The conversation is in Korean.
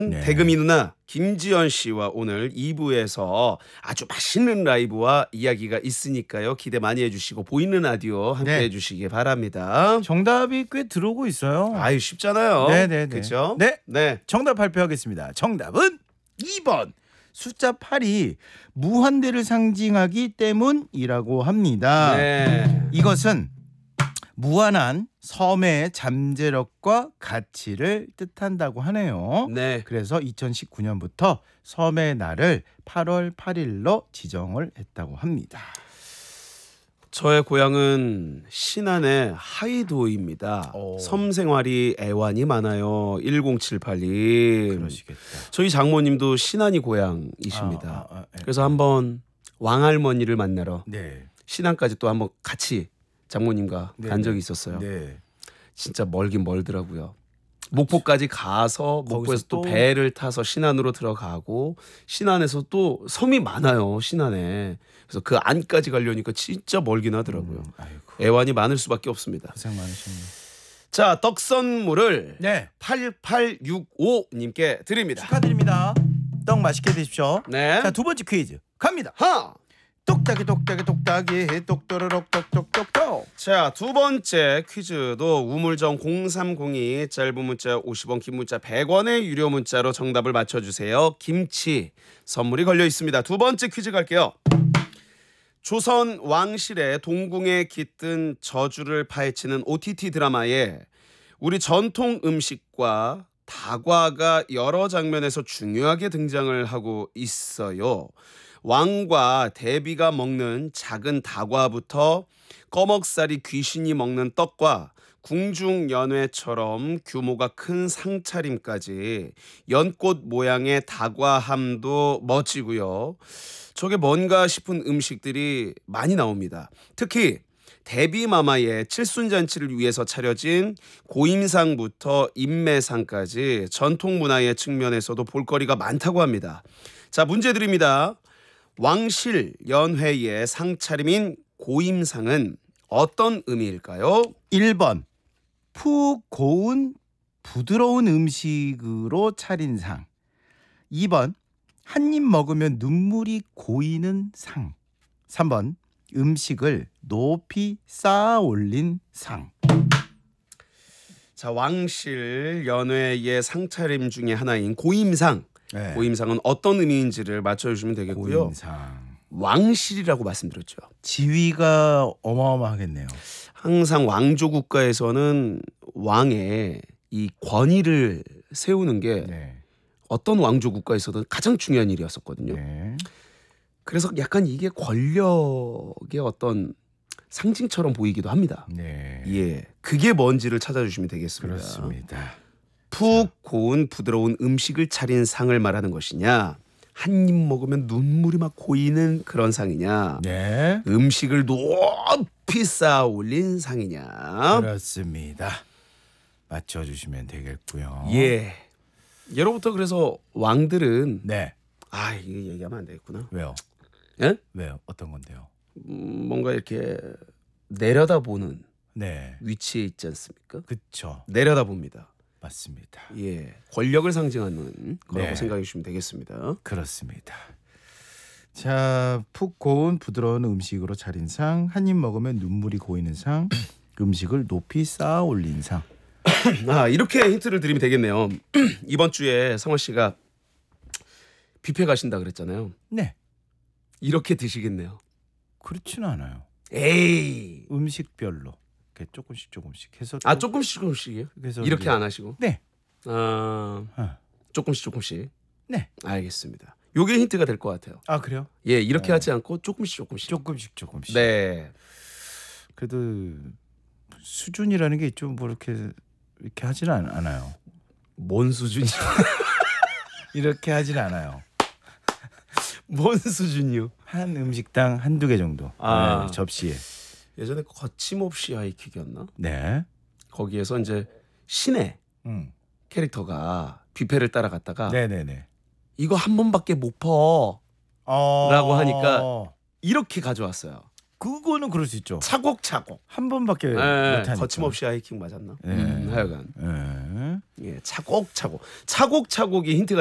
네. 대금이 누나 김지연 씨와 오늘 2부에서 아주 맛있는 라이브와 이야기가 있으니까요. 기대 많이 해주시고 보이는 라디오 함께 네. 해주시기 바랍니다. 정답이 꽤 들어오고 있어요. 아유 쉽잖아요. 네네네. 그렇죠? 네. 네. 정답 발표하겠습니다. 정답은 2번. 숫자 8이 무한대를 상징하기 때문이라고 합니다. 네. 이것은 무한한 섬의 잠재력과 가치를 뜻한다고 하네요. 네. 그래서 2019년부터 섬의 날을 8월 8일로 지정을 했다고 합니다. 저의 고향은 신안의 하이도입니다. 오. 섬 생활이 애완이 많아요. 1078님. 그러시겠다. 저희 장모님도 신안이 고향이십니다. 네. 그래서 한번 왕할머니를 만나러 네. 신안까지 또 한번 같이 장모님과 네, 간 적이 네. 있었어요. 네. 진짜 멀긴 멀더라고요. 목포까지 가서 목포에서 또 또 배를 타서 신안으로 들어가고 신안에서 또 섬이 많아요. 신안에. 그래서 그 안까지 가려니까 진짜 멀긴 하더라고요. 아이고, 애완이 많을 수밖에 없습니다. 고생 많으셨네요. 자, 떡 선물을 네. 8865님께 드립니다. 축하드립니다. 떡 맛있게 드십시오. 네. 자, 두 번째 퀴즈 갑니다. 하. 똑딱이 똑딱이 똑딱이 똑또르륵 똑똑똑똑. 자, 두 번째 퀴즈도 우물정 0302 짧은 문자 50원 긴 문자 100원의 유료 문자로 정답을 맞춰주세요. 김치 선물이 걸려 있습니다. 두 번째 퀴즈 갈게요. 조선 왕실의 동궁에 깃든 저주를 파헤치는 OTT 드라마에 우리 전통 음식과 다과가 여러 장면에서 중요하게 등장을 하고 있어요. 왕과 대비가 먹는 작은 다과부터 꺼먹살이 귀신이 먹는 떡과 궁중연회처럼 규모가 큰 상차림까지 연꽃 모양의 다과함도 멋지고요. 저게 뭔가 싶은 음식들이 많이 나옵니다. 특히 대비마마의 칠순잔치를 위해서 차려진 고임상부터 인매상까지 전통문화의 측면에서도 볼거리가 많다고 합니다. 자, 문제 드립니다. 왕실 연회의 상차림인 고임상은 어떤 의미일까요? 1번 푹 고운 부드러운 음식으로 차린 상. 2번 한 입 먹으면 눈물이 고이는 상. 3번 음식을 높이 쌓아 올린 상. 자, 왕실 연회의 상차림 중에 하나인 고임상. 네. 고임상은 어떤 의미인지를 맞춰주시면 되겠고요. 고임상. 왕실이라고 말씀드렸죠. 지위가 어마어마하겠네요. 항상 왕조 국가에서는 왕의 이 권위를 세우는 게 네. 어떤 왕조 국가에서도 가장 중요한 일이었었거든요. 네. 그래서 약간 이게 권력의 어떤 상징처럼 보이기도 합니다. 네. 예, 그게 뭔지를 찾아주시면 되겠습니다. 그렇습니다. 푹 고운 부드러운 음식을 차린 상을 말하는 것이냐, 한 입 먹으면 눈물이 막 고이는 그런 상이냐, 네. 음식을 높이 쌓아 올린 상이냐. 그렇습니다. 맞춰주시면 되겠고요. 예. 예로부터 그래서 왕들은 네. 이게 얘기하면 안 되겠구나. 왜요? 예? 왜요? 어떤 건데요? 뭔가 이렇게 내려다보는 네. 위치에 있지 않습니까? 그쵸. 내려다봅니다. 맞습니다. 예, 권력을 상징하는 거라고 네. 생각해 주시면 되겠습니다. 그렇습니다. 자, 푹 고운 부드러운 음식으로 차린 상, 한 입 먹으면 눈물이 고이는 상, 음식을 높이 쌓아 올린 상. 이렇게 힌트를 드리면 되겠네요. 이번 주에 성원 씨가 뷔페 가신다 그랬잖아요. 네. 이렇게 드시겠네요. 그렇지는 않아요. 에이. 음식별로 이렇게 조금씩 해서 조금씩이요? 그래서 이렇게 이제- 안 하시고? 네. 조금씩. 네. 알겠습니다. 요게 힌트가 될 것 같아요. 아, 그래요? 예, 이렇게 하지 않고 조금씩. 조금씩. 네. 그래도 수준이라는 게 좀 뭐 이렇게 하지는 않아요. 뭔 수준이요? 이렇게 하지는 않아요. 뭔 수준이요? 한 음식당 한두 개 정도. 아. 네, 접시에. 예전에 거침없이 하이킥이었나? 네. 거기에서 이제 신의 캐릭터가 뷔페를 따라갔다가 네네네. 이거 한 번밖에 못 퍼. 라고 하니까 이렇게 가져왔어요. 그거는 그럴 수 있죠. 차곡차곡. 한 번밖에 못 예, 하니까. 거침없이 하이킹 맞았나? 예. 하여간 예. 예, 차곡차곡. 차곡차곡이 힌트가